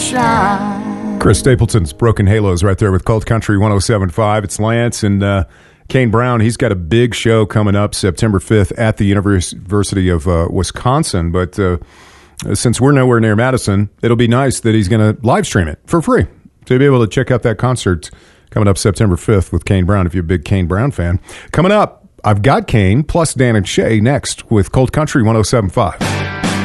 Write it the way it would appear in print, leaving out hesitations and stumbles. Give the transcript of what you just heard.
shine. Chris Stapleton's Broken Halos right there with Cold Country 107.5. It's Lance and Kane Brown. He's got a big show coming up September 5th at the University of Wisconsin. But since we're nowhere near Madison, it'll be nice that he's going to live stream it for free. So you'll be able to check out that concert coming up September 5th with Kane Brown if you're a big Kane Brown fan. Coming up, I've got Kane plus Dan and Shay next with Cold Country 107.5.